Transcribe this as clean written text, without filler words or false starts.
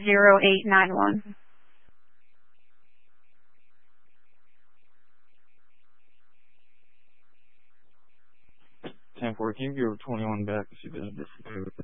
50891. 10-4, can you give 21 back if she did this?